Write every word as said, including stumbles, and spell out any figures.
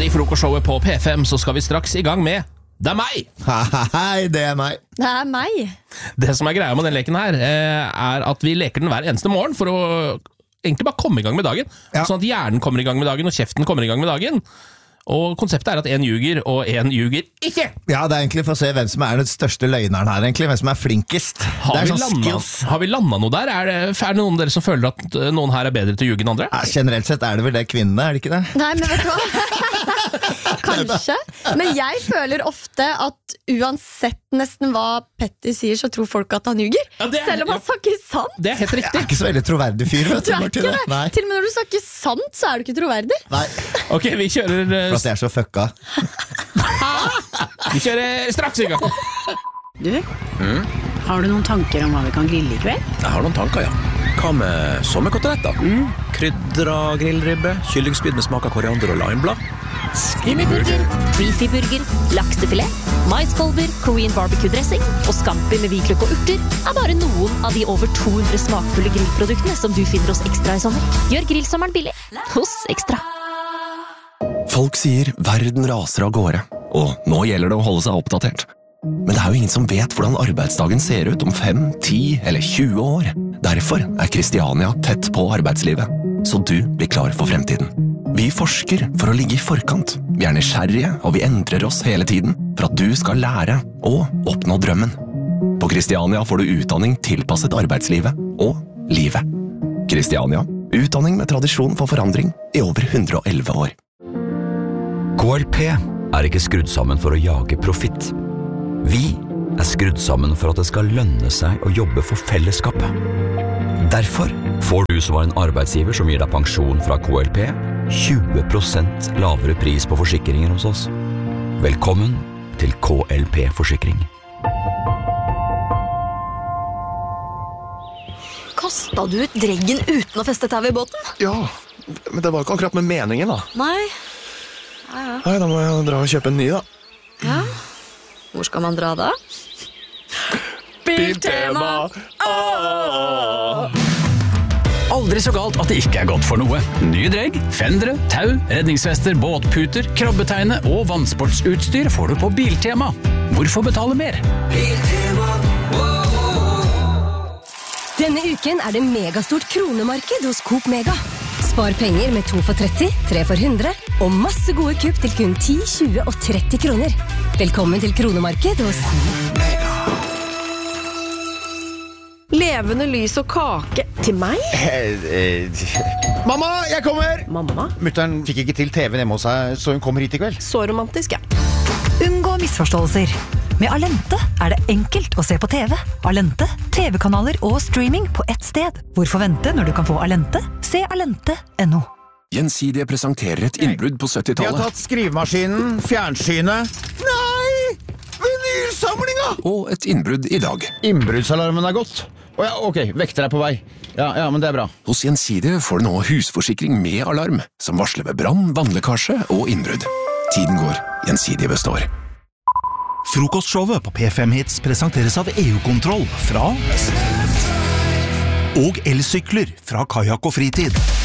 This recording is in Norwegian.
Her i frokostshowet på P fem så skal vi straks i gang med Det er meg! Hei, det er meg. Det er meg. Det som er greia med den leken her, er at vi leker den hver eneste morgen for å egentlig bare komme i gang med dagen. Ja. Sånn at hjernen kommer i gang med dagen, og kjeften kommer i gang med dagen. Og konseptet er at en ljuger, og en ljuger ikke. Ja, det er egentlig for å se hvem som er den største løgneren her, egentlig. Hvem som er flinkest. Har, er vi, sånn landet, har vi landet noe der? Er det, er det noen av dere som føler at noen her er bedre til å ljuge enn andre? Ja, generelt sett er det vel det kvinnene, er det ikke det? Nei, men vet du hva? Kanskje. Men jeg føler ofte at uansett nesten hva Petter sier, så tror folk at han ljuger. Ja, er, Selv om han ja. snakker sant. Det er helt riktig. Jeg er ikke så veldig troverdig fyr, vet du. du ikke det. Nei. Til og med når du snakker sant, så er du ikke troverdig. Nei. Ok, vi kjører... Uh, For at jeg er så fucka. Vi kjører straks i gang. Du, mm? har du noen tanker om hva vi kan grille i kveld? Jeg har noen tanker, ja. Hva med sommerkoteletter? Mm. Krydra grillribbe, kyllingspyd med smak av koriander og limeblad. Skinnyburger, beefyburger, laksefilet, maiskolber, Korean barbecue-dressing og scampi med hvitløk og urter er bare noen av de over to hundre smakfulle grillproduktene som du finner hos Ekstra i sommer. Gjør grillsommeren billig hos Ekstra. Folk sier verden raser av gårde, og nå gjelder det å holde seg oppdatert. Men det er jo ingen som vet hvordan arbeidsdagen ser ut om fem, ti eller tjue år. Derfor er Kristiania tett på arbeidslivet, så du blir klar for fremtiden. Vi forsker for å ligge i forkant. Vi er nysgjerrige, og vi endrer oss hele tiden for at du skal lære og oppnå drømmen. På Kristiania får du utdanning tilpasset arbeidslivet og livet. Kristiania, utdanning med tradisjon for forandring i over hundre og elleve år. K L P er ikke skrudd sammen for å jage profitt. Vi er skrudd sammen for at det skal lønne seg å jobbe for fellesskapet. Derfor får du som var en arbeidsgiver som gir deg pensjon fra K L P, tjue prosent lavere pris på forsikringer hos oss. Velkommen til K L P-forsikring. Kastet du ut dreggen uten å feste tau i båten? Ja, men det var ikke akkurat med meningen da. Nei. Ja, ja. Nei, da må jeg dra og kjøpe en ny da. Ja. Hvor skal man dra da? Biltema! Åh! Aldri så galt at det ikke er godt for noe. Nye dregg, fendere, tau, redningsvester, båtputer, krabbeteine og vannsportsutstyr får du på Biltema. Hvorfor betale mer? Biltema. Denne uken er det megastort kronemarked hos Coop Mega. Spar penger med to for tretti, tre for hundre, og masse gode kupp til kun ti, tjue og tretti kroner. Velkommen til kronemarked hos Levende lys og kake til meg? Eh, eh, mamma, jeg kommer! Mamma? Mutteren fikk ikke til T V hjemme hos seg, så hun kommer hit i kveld. Så romantisk, ja. Unngå misforståelser. Med Alente er det enkelt å se på T V. Alente, T V-kanaler og streaming på ett sted. Hvorfor vente når du kan få Alente? Se alente punktum no. Gjensidige presenterer et innbrudd på syttitallet. De har tatt skrivemaskinen, fjernsynet. Nei! Vinylsamlinga! Og et innbrudd i dag. Innbruddsalarmen er gått. Å ja, ok, vekter er på vei. Ja, ja, men det er bra. Hos Gjensidige får du nå husforsikring med alarm, som varsler ved brann, vannlekkasje og innbrudd. Tiden går, Gjensidige består. Frokostshowet på P fem Hits presenteres av E U-kontroll fra og elsykler fra Kajak og Fritid.